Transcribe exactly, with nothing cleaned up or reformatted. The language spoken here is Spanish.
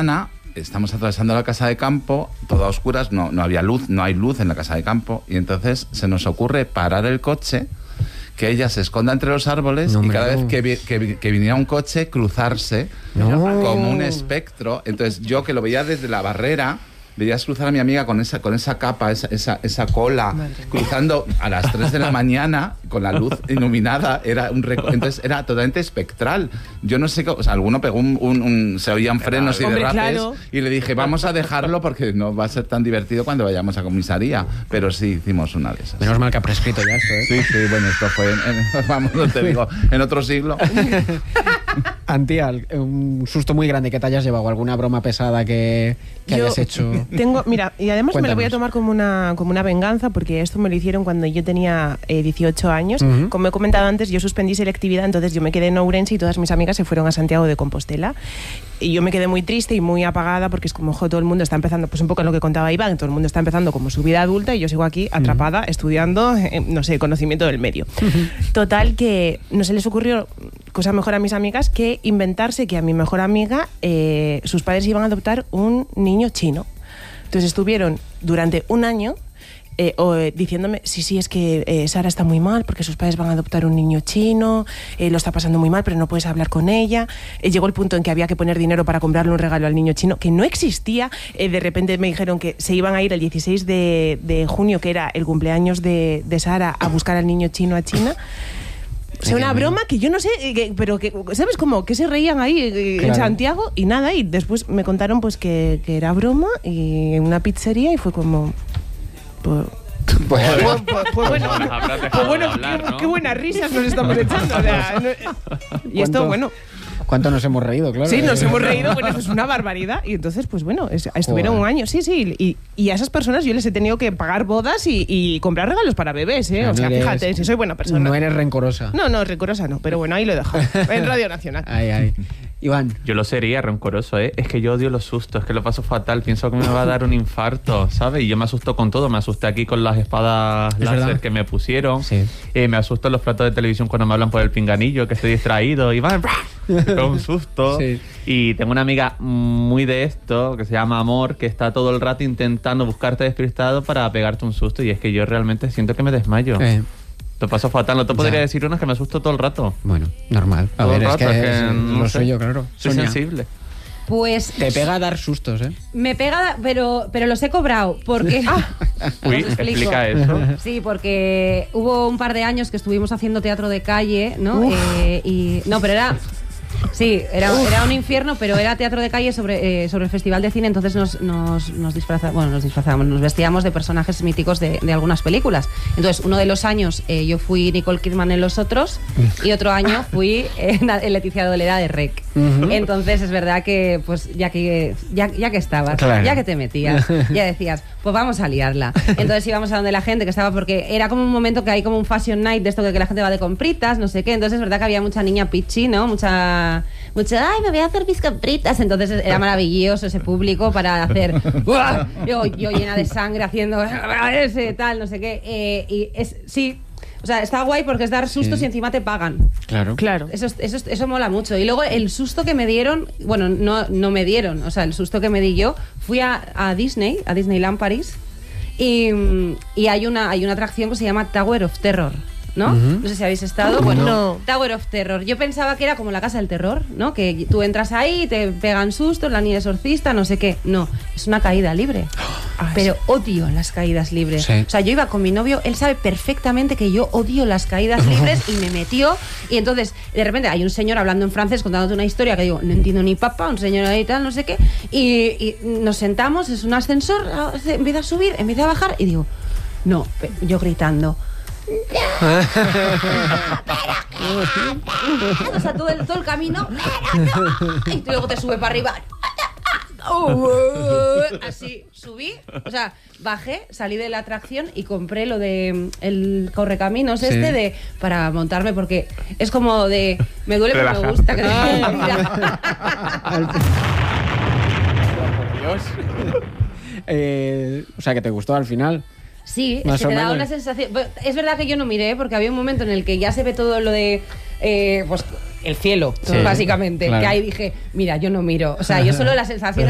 mañana estamos atravesando la casa de campo, todas oscuras, no, no había luz, no hay luz en la casa de campo, y entonces se nos ocurre parar el coche, que ella se esconda entre los árboles, no, y cada no. vez que, vi, que, que viniera un coche, cruzarse no. como un espectro. Entonces yo, que lo veía desde la barrera, veías cruzar a mi amiga con esa, con esa capa, esa, esa, esa cola, Madre cruzando a las tres de la mañana con la luz iluminada. Era un reco- Entonces era totalmente espectral. Yo no sé, o sea, alguno pegó un, un, un se oían frenos y derrapes, claro. y le dije, vamos a dejarlo porque no va a ser tan divertido cuando vayamos a comisaría. Pero sí hicimos una de esas. Menos mal que ha prescrito ya esto, ¿eh? Sí, sí, bueno, esto fue, en, en, vamos, no te digo, en otro siglo. Antial, un susto muy grande que te hayas llevado, alguna broma pesada que, que Yo hayas hecho. Tengo, mira, y además Cuéntanos. me lo voy a tomar como una, como una venganza, porque esto me lo hicieron cuando yo tenía eh, dieciocho años. Uh-huh. Como he comentado antes, yo suspendí selectividad, entonces yo me quedé en Ourense y todas mis amigas se fueron a Santiago de Compostela. Y yo me quedé muy triste y muy apagada, porque es como, jo, todo el mundo está empezando, pues un poco en lo que contaba Iván, todo el mundo está empezando como su vida adulta y yo sigo aquí atrapada, uh-huh. estudiando, eh, no sé, conocimiento del medio. Uh-huh. Total, que no se les ocurrió cosa mejor a mis amigas que inventarse que a mi mejor amiga eh, sus padres iban a adoptar un niño chino. Entonces estuvieron durante un año eh, o, eh, diciéndome, sí, sí, es que eh, Sara está muy mal porque sus padres van a adoptar un niño chino, eh, lo está pasando muy mal, pero no puedes hablar con ella. Eh, llegó el punto en que había que poner dinero para comprarle un regalo al niño chino, que no existía. Eh, de repente me dijeron que se iban a ir el dieciséis de, de junio, que era el cumpleaños de, de Sara, a buscar al niño chino a China. O sea, una broma que yo no sé, que, pero que, ¿sabes cómo? Que se reían ahí eh, claro. en Santiago y nada, y después me contaron pues que, que era broma y en una pizzería y fue como... Pues, pues, pues, pues, pues bueno, pues bueno hablar, qué, ¿no? qué buenas risas nos estamos echando. O sea, no, y esto, bueno... ¿Cuánto nos hemos reído, claro? Sí, nos hemos reído, bueno, eso es una barbaridad. Y entonces, pues bueno, es, estuvieron Joder. un año, sí, sí. Y, y a esas personas yo les he tenido que pagar bodas y, y comprar regalos para bebés, ¿eh? No o sea, eres, fíjate, si soy buena persona. No eres rencorosa. No, no, rencorosa no, pero bueno, ahí lo he dejado. En Radio Nacional. Ay, ay. Iván. Yo lo sería rencoroso, ¿eh? Es que yo odio los sustos, es que lo paso fatal. Pienso que me va a dar un infarto, ¿sabes? Y yo me asusto con todo. Me asusté aquí con las espadas láser que me pusieron. Sí. Eh, me asusto en los platos de televisión cuando me hablan por el pinganillo, que estoy distraído. Iván, me pego un susto. Sí. Y tengo una amiga muy de esto, que se llama Amor, que está todo el rato intentando buscarte despistado para pegarte un susto. Y es que yo realmente siento que me desmayo. Eh. Lo paso fatal, no te podría ya. decir una que me asusto todo el rato. Bueno, normal. A todo ver, es que, es que no lo sé. soy yo, claro. Soy Sonia. sensible. Pues... Te pega a dar sustos, ¿eh? Me pega, pero, pero los he cobrado, porque... Uy, explica eso. Sí, porque hubo un par de años que estuvimos haciendo teatro de calle, ¿no? Eh, y No, pero era... Sí, era, era un infierno, pero era teatro de calle sobre, eh, sobre el Festival de Cine, entonces nos, nos, nos disfrazábamos, bueno, nos disfrazábamos, nos vestíamos de personajes míticos de, de algunas películas. Entonces, uno de los años eh, yo fui Nicole Kidman en Los Otros y otro año fui eh, Leticia Dolera de Rec. Uh-huh. Entonces, es verdad que, pues, ya que, ya, ya que estabas, claro. ya que te metías, ya decías, pues vamos a liarla. Entonces íbamos a donde la gente que estaba, porque era como un momento que hay como un fashion night de esto de que la gente va de compritas, no sé qué. Entonces, es verdad que había mucha niña pichi, ¿no? Mucha... Mucho, ay, me voy a hacer mis compritas. Entonces era maravilloso ese público para hacer yo, yo llena de sangre haciendo ese tal, no sé qué. Eh, y es, sí, o sea, está guay porque es dar sustos sí. y encima te pagan. Claro, claro. Eso, eso, eso mola mucho. Y luego el susto que me dieron, bueno, no, no me dieron, o sea, el susto que me di yo, fui a, a Disney, a Disneyland París, y, y hay, una, hay una atracción que se llama Tower of Terror. ¿No? Uh-huh. No sé si habéis estado. Bueno, no. Tower of Terror. Yo pensaba que era como la casa del terror, ¿no? Que tú entras ahí, te pegan sustos, la niña exorcista, no sé qué. No, es una caída libre. Oh, pero odio las caídas libres. Sí. O sea, yo iba con mi novio, él sabe perfectamente que yo odio las caídas libres y me metió. Y entonces, de repente, hay un señor hablando en francés contándote una historia que digo, no entiendo ni papa, un señor ahí tal, no sé qué. Y, y nos sentamos, es un ascensor, empieza a subir, empieza a bajar y digo, no, yo gritando. O sea, todo el, todo el camino y luego te sube para arriba. Así subí, o sea, bajé, salí de la atracción y compré lo de el correcaminos sí. este de para montarme, porque es como de me duele pero me gusta que Dios. eh, o sea, que te gustó al final. Sí, es que te da una sensación. Es verdad que yo no miré, porque había un momento en el que ya se ve todo lo de eh, pues el cielo, sí, básicamente. Claro. Que ahí dije, mira, yo no miro. O sea, yo solo la sensación